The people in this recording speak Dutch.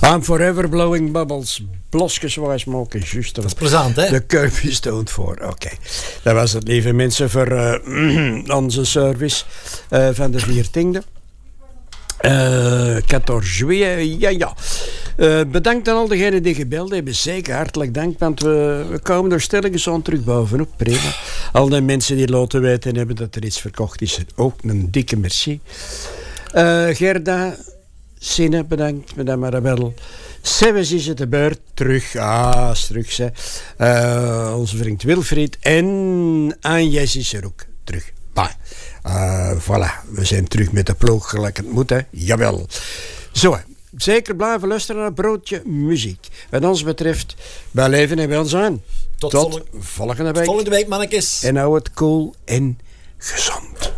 I'm forever blowing bubbles. Blosjes wijs maken, juist. Dat is plezant, hè? De kuip is dood voor. Oké. Dat was het, lieve mensen, voor onze service van de 14e. 14 juillet, ja. Bedankt aan al diegenen die gebeld hebben. Zeker, hartelijk dank, want we komen er stellig aan terug bovenop. Prima. Al die mensen die laten weten hebben dat er iets verkocht is, ook een dikke merci. Gerda, Sine, bedankt, madame Marabel. Sebes is het de beurt terug. Terug, ze. Onze vriend Wilfried en Agnes is er ook terug. Voilà, we zijn terug met de ploeg gelijk het moet, hè. Jawel. Zo, zeker blijven luisteren naar Broodje Muziek. Wat ons betreft, wij leven en welzijn. Tot volgende week. Volgende week, mannetjes. En hou het cool en gezond.